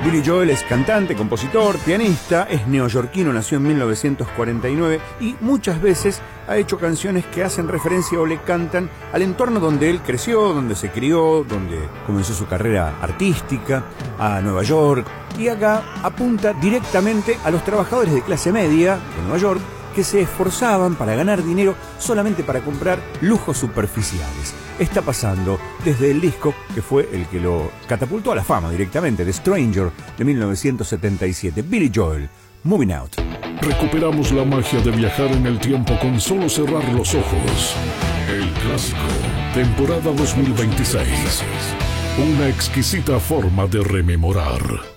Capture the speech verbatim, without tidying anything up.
Billy Joel es cantante, compositor, pianista, es neoyorquino, nació en mil novecientos cuarenta y nueve y muchas veces ha hecho canciones que hacen referencia o le cantan al entorno donde él creció, donde se crió, donde comenzó su carrera artística, a Nueva York, y acá apunta directamente a los trabajadores de clase media de Nueva York que se esforzaban para ganar dinero solamente para comprar lujos superficiales. Está pasando desde el disco que fue el que lo catapultó a la fama directamente, The Stranger, de mil novecientos setenta y siete. Billy Joel, Moving Out. Recuperamos la magia de viajar en el tiempo con solo cerrar los ojos. El clásico, temporada dos mil veintiséis. Una exquisita forma de rememorar.